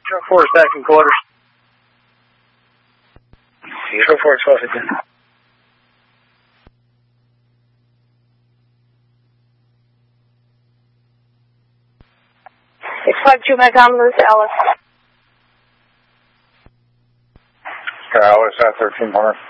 4 is back in quarters. 4 is 12 again. 652 Megacommodore, this is Alice. Alice at 1300.